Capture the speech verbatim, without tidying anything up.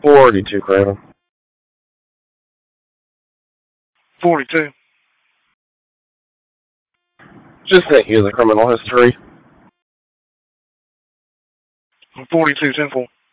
Forty-two, Craven. Forty-two. Just think he has a criminal history. Forty-two, ten four.